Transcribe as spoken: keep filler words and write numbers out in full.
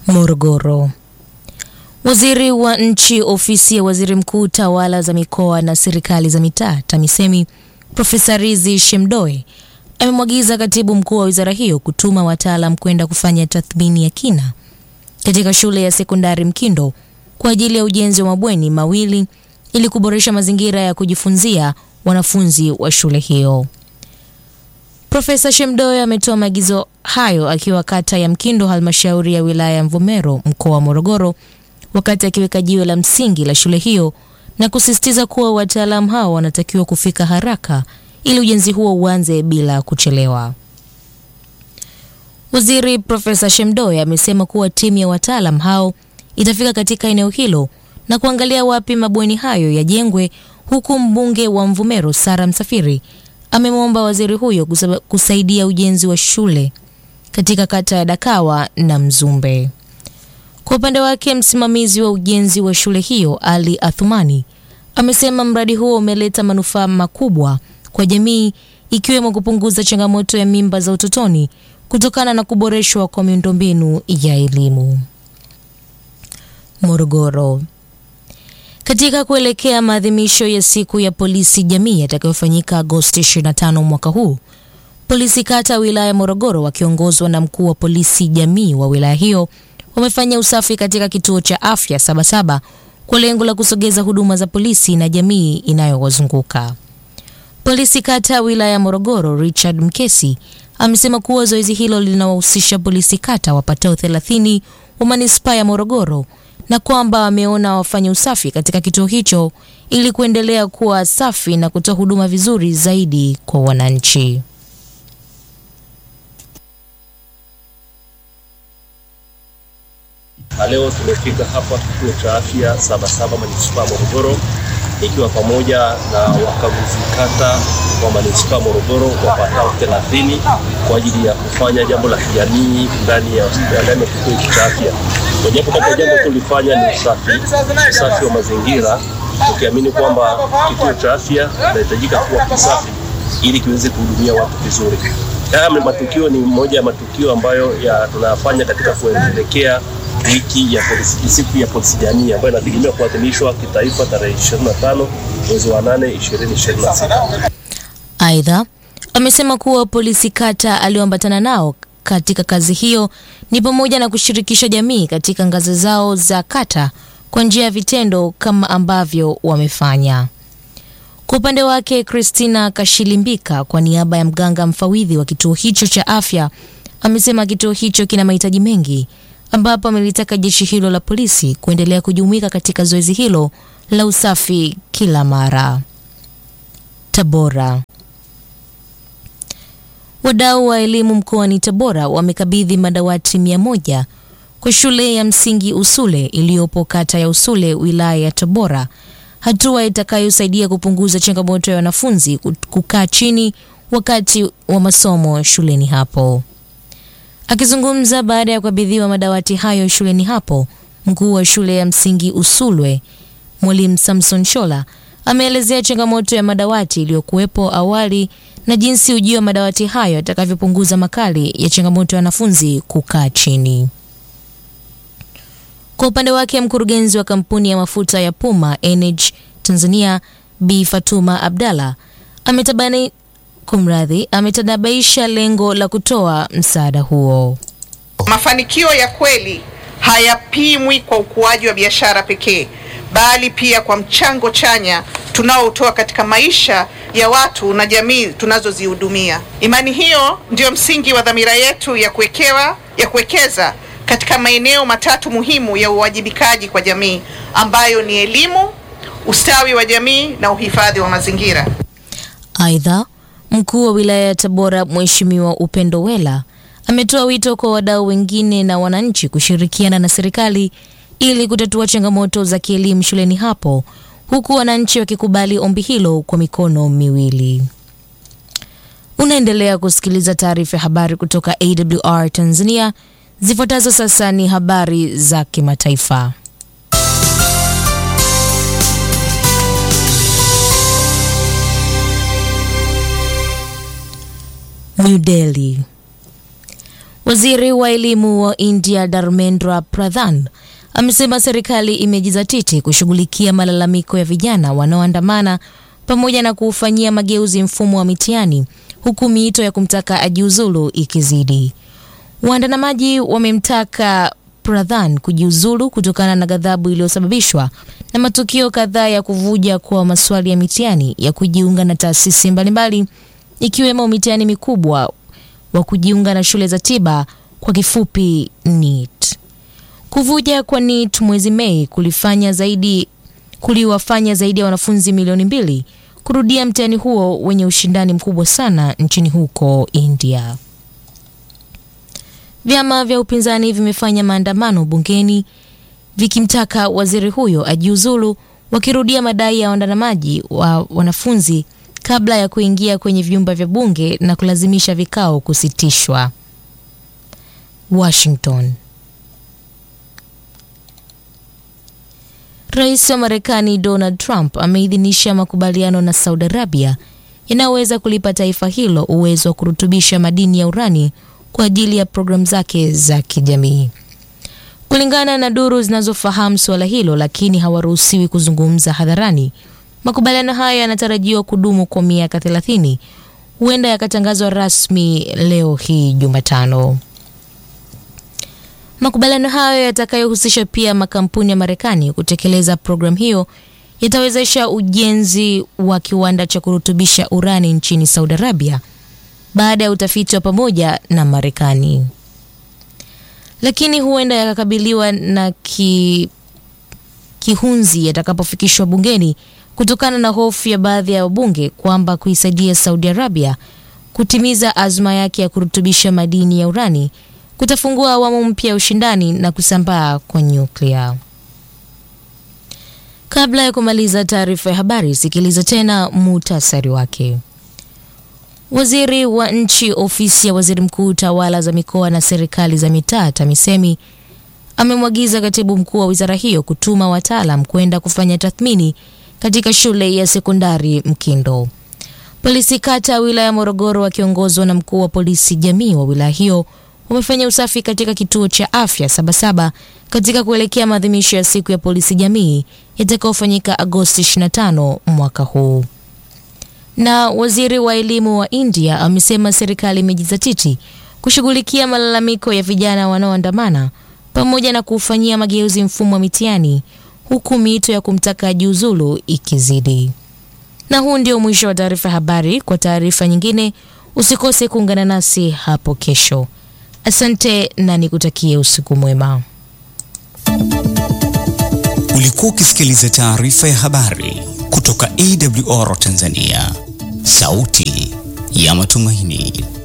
Morogoro. Waziri wa Nchi, Ofisi ya Waziri Mkuu, Tawala za Mikoa na Serikali za Mitaa, TAMISEMI, Profesa Rizzi Shemdoe amemwagiza Katibu Mkuu wa wizara hiyo kutuma wataalam kwenda kufanya tathmini ya kina katika shule ya sekondari Mkindo kwa ajili ya ujenzi wa mabweni mawili ili kuboresha mazingira ya kujifunzia wanafunzi wa shule hiyo. Profesa Shemdoe ametoa maagizo hayo akiwa kata ya Mkindo, halmashauri ya wilaya ya Mvomero, mkoa wa Morogoro, wakati akiweka jiwe la msingi la shule hiyo na kusisitiza kuwa wataalamu hao wanatakiwa kufika haraka ili ujenzi huo uanze bila kuchelewa. Waziri Profesa Shemdoe amesema kuwa timu ya wataalamu hao itafika katika eneo hilo na kuangalia wapi mabweni hayo yajengwe, huku mbunge wa Mvomero Sara Msafiri amemwomba waziri huyo kusaidia ujenzi wa shule katika kata ya Dakawa na Mzumbe. Kwa upande wake, msimamizi wa ujenzi wa shule hiyo Ali Athumani amesema mradi huo umeleta manufaa makubwa kwa jamii, ikiwemo kupunguza changamoto ya mimba za utotoni kutokana na kuboreshwa kwa miundombinu ya elimu. Morogoro. Katika kuelekea maadhimisho ya siku ya polisi jamii yatakayofanyika Agosti ishirini na tano mwaka huu, polisi kata wilaya Morogoro wakiongozwa na mkuu wa polisi jamii wa wilaya hiyo wamefanya usafi katika kituo cha afya Sabasaba kwa lengo la kusogeza huduma za polisi na jamii inayowazunguka. Polisi kata wilaya Morogoro Richard Mkesi amesema kuwa zoezi hilo linawahusisha polisi kata wapatao thelathini wa manispaa ya Morogoro na kwamba wameona wafanye usafi katika kituo hicho ili kuendelea kuwa safi na kutoa huduma vizuri zaidi kwa wananchi. Leo tumefika hapa kituo cha afya Sabasaba manispaa Morogoro, ikiwa pamoja na wakaguzi kata wa manispaa Morogoro wapatao thelathini kwa ajili ya kufanya jambo la kijamii ndani ya ndani ya kituo cha afya. Mojawapo kati ya jambo tulifanya ni usafi, usafi wa mazingira, tukiamini kwamba kituo cha afya kinahitajika kuwa kisafi ili kiweze kuhudumia watu vizuri. Haya matukio ni moja ya matukio ambayo ya tunayafanya katika kuelekea wiki ya polisi, siku ya polisi jamii ambayo inategemewa kuadhimishwa kitaifa tarehe ishirini na tano mwezi wa nane ishirini ishirini na sita. Aidha, amesema kuwa polisi kata alioambatana nao katika kazi hiyo ni pamoja na kushirikisha jamii katika ngazi zao za kata kwa njia ya vitendo kama ambavyo wamefanya. Kwa upande wake, Christina Kashilimbika kwa niaba ya mganga mfawidhi wa kituo hicho cha afya amesema kituo hicho kina mahitaji mengi, ambapo amelitaka jeshi hilo la polisi kuendelea kujumuika katika zoezi hilo la usafi kila mara. Tabora. Wadau wa elimu mkoani Tabora wamekabidhi madawati mia moja kwa shule ya msingi Usule iliyopo kata ya Usule wilaya ya Tabora, hatua itakayosaidia kupunguza changamoto ya wanafunzi kukaa chini wakati wa masomo shuleni hapo. Akizungumza baada ya kukabidhiwa madawati hayo shuleni hapo, mkuu wa shule ya msingi Usulwe, Mwalimu Samson Shola, ameelezea changamoto ya madawati iliyokuwepo awali na jinsi ujio wa madawati hayo atakavyopunguza makali ya changamoto ya wanafunzi kukaa chini. Kwa upande wake, mkurugenzi wa kampuni ya mafuta ya Puma Energy Tanzania Bi Fatuma Abdalla ametabani kumradhi ametanabaisha lengo la kutoa msaada huo. Mafanikio ya kweli hayapimwi kwa ukuaji wa biashara pekee, bali pia kwa mchango chanya tunaotoa katika maisha ya watu na jamii tunazozihudumia. Imani hiyo ndio msingi wa dhamira yetu ya kuwekewa ya kuwekeza katika maeneo matatu muhimu ya uwajibikaji kwa jamii, ambayo ni elimu, ustawi wa jamii na uhifadhi wa mazingira. Aidha, mkuu wa wilaya ya Tabora Mheshimiwa Upendo Wela ametoa wito kwa wadau wengine na wananchi kushirikiana na serikali ili kutatua changamoto za kielimu shuleni hapo, huku wananchi wakikubali ombi hilo kwa mikono miwili. Unaendelea kusikiliza taarifa ya habari kutoka A W R Tanzania. Zifuatazo sasa ni habari za kimataifa. New Delhi. Waziri wa elimu wa India Dharmendra Pradhan amesema serikali imejizatiti kushughulikia malalamiko ya vijana wanaoandamana pamoja na kuufanyia mageuzi mfumo wa mitihani, huku miito ya kumtaka ajiuzulu ikizidi. Waandamanaji wamemtaka Pradhan kujiuzulu kutokana na ghadhabu iliyosababishwa na matukio kadhaa ya kuvuja kwa maswali ya mitihani ya kujiunga na taasisi mbalimbali, ikiwemo mitihani mikubwa wa kujiunga na shule za tiba, kwa kifupi NEET. Kuvuja kwa NEET mwezi Mei kulifanya zaidi kuliwafanya zaidi ya wanafunzi milioni mbili kurudia mtihani huo wenye ushindani mkubwa sana nchini huko India. Vyama vya upinzani vimefanya maandamano bungeni vikimtaka waziri huyo ajiuzulu, wakirudia madai ya waandamanaji wa wanafunzi kabla ya kuingia kwenye vyumba vya bunge na kulazimisha vikao kusitishwa. Washington. Rais wa Marekani Donald Trump ameidhinisha makubaliano na Saudi Arabia yanayoweza kulipa taifa hilo uwezo wa kurutubisha madini ya urani kwa ajili ya programu zake za kijamii. Kulingana na duru zinazofahamu suala hilo, lakini hawaruhusiwi kuzungumza hadharani, makubaliano hayo yanatarajiwa kudumu kwa miaka thelathini, huenda yakatangazwa rasmi leo hii Jumatano. Makubaliano hayo yatakayohusisha pia makampuni ya Marekani kutekeleza programu hiyo yatawezesha ujenzi wa kiwanda cha kurutubisha urani nchini Saudi Arabia baada ya utafiti wa pamoja na Marekani. Lakini huenda yakakabiliwa na ki, kihunzi yatakapofikishwa bungeni kutokana na hofu ya baadhi ya wabunge kwamba kuisaidia Saudi Arabia kutimiza azma yake ya kurutubisha madini ya urani kutafungua awamu mpya ya ushindani na kusambaa kwa nyuklia. Kabla ya kumaliza taarifa ya habari, sikiliza tena muhtasari wake. Waziri wa nchi ofisi ya waziri mkuu tawala za mikoa na serikali za mitaa TAMISEMI amemwagiza katibu mkuu wa wizara hiyo kutuma wataalam kwenda kufanya tathmini katika shule ya sekondari Mkindo. Polisi kata wilaya ya Morogoro wakiongozwa na mkuu wa polisi jamii wa wilaya hiyo wamefanya usafi katika kituo cha afya Sabasaba katika kuelekea maadhimisho ya siku ya polisi jamii itakayofanyika Agosti ishirini na tano mwaka huu. Na waziri wa elimu wa India amesema serikali imejizatiti kushughulikia malalamiko ya vijana wanaoandamana pamoja na kufanyia mageuzi mfumo wa mitihani, huku miito ya kumtaka ajiuzulu ikizidi. Na huu ndio mwisho wa taarifa habari. Kwa taarifa nyingine usikose kuungana nasi hapo kesho. Asante na nikutakie usiku mwema. Ulikuwa ukisikiliza taarifa ya habari kutoka A W R Tanzania, sauti ya matumaini.